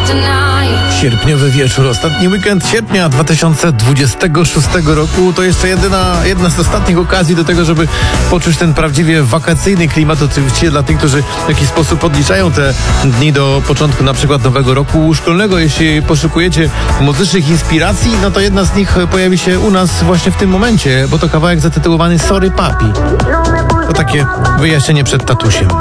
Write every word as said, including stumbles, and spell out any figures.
Sierpniowy wieczór, ostatni weekend sierpnia dwa tysiące dwudziestego szóstego roku to jeszcze jedyna, jedna z ostatnich okazji do tego, żeby poczuć ten prawdziwie wakacyjny klimat, oczywiście dla tych, którzy w jakiś sposób odliczają te dni do początku na przykład nowego roku szkolnego. Jeśli poszukujecie muzycznych inspiracji, no to jedna z nich pojawi się u nas właśnie w tym momencie, bo to kawałek zatytułowany Sorry Papi. To takie wyjaśnienie przed tatusiem.